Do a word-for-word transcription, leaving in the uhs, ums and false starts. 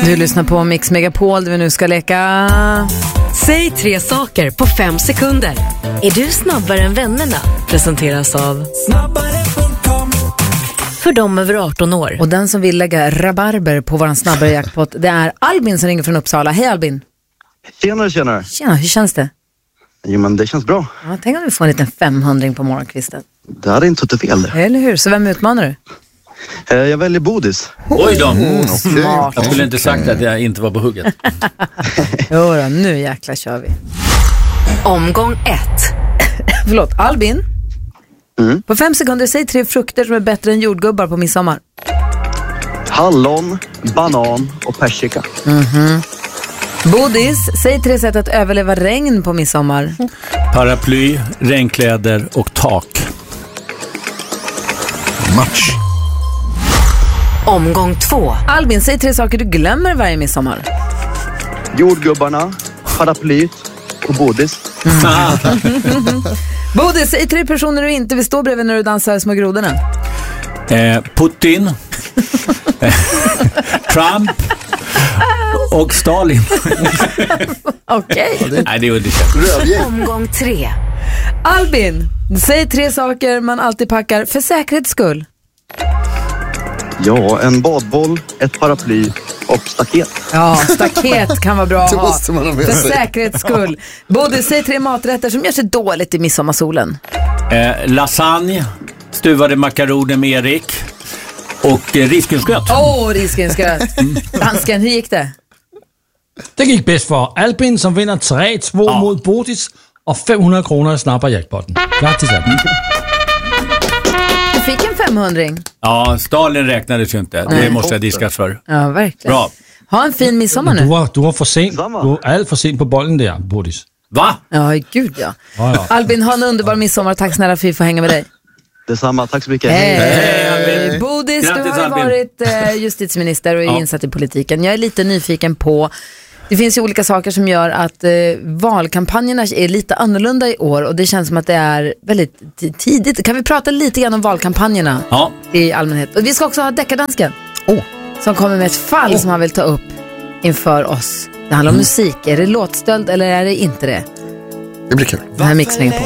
Du lyssnar på Mix Megapol där vi nu ska leka... Säg tre saker på fem sekunder. Är du snabbare än vännerna? Presenteras av snabbare punkt com. För dem över arton år. Och den som vill lägga rabarber på våran snabbare jackpot, det är Albin som ringer från Uppsala. Hej Albin. Tjenare, tjenare. Tjena, hur känns det? Jo, men det känns bra. Ja, tänk om vi får en liten femhundring på morgonkvisten. Det hade inte tagit fel. Eller hur? Så vem utmanar du? Eh, jag väljer Bodis. Oj då. Mm, smart. Jag skulle inte sagt att jag inte var på hugget. Jo då, nu jäkla kör vi. Omgång ett. Förlåt, Albin. Mm. På fem sekunder, säg tre frukter som är bättre än jordgubbar på midsommar. Hallon, banan och persika. Mhm. Bodis, säg tre sätt att överleva regn på midsommar. Paraply, regnkläder och tak. Match. Omgång två. Albin, säg tre saker du glömmer varje midsommar. Jordgubbarna, paraplyt och Bodis. Bodis, säg tre personer du inte vill stå bredvid när du dansar Små grodorna. Eh, Putin, Trump och Stalin. Okej. Okay. Nej, det är underkänt. Omgång tre. Albin, säg tre saker man alltid packar för säkerhets skull. Ja, en badboll, ett paraply och staket. Ja, staket kan vara bra att Det ha. måste man ha med för sig. säkerhets skull. Bodis, säg tre maträtter som gör sig dåligt i midsommarsolen. Eh, lasagne, stuvade makaroner med Erik och eh, risgrynsgröt. Åh, oh, risgrynsgröt. Dansken, hur gick det? Det gick bäst för Albin som vinner tre två ja. mot Bodis och femhundra kronor snabbare jackpotten. Grattis Albin. Du fick en femhundring. Ja, Stalin räknades ju inte. Det Nej. måste jag diskas för. Ja, verkligen. Bra. Ha en fin midsommar Du nu. var, du var för sent. Samma. Du var allt för sent på bollen där, Bodis. Va? Ja, gud ja. Ja, ja. Albin, ha en underbar midsommar. Tack snälla för att vi får hänga med dig. Detsamma, tack så mycket. Hej, Hej, Albin. Bodis, du Grattis, har ju Albin. varit eh, justitieminister och är Ja. insatt i politiken. Jag är lite nyfiken på... Det finns ju olika saker som gör att eh, valkampanjerna är lite annorlunda i år och det känns som att det är väldigt t- tidigt. Kan vi prata lite grann om valkampanjerna Ja. i allmänhet? Och vi ska också ha deckardansken oh. som kommer med ett fall oh. som han vill ta upp inför oss. Det handlar om mm. musik. Är det låtstöld eller är det inte det? Det blir kul. Den här mixningen på.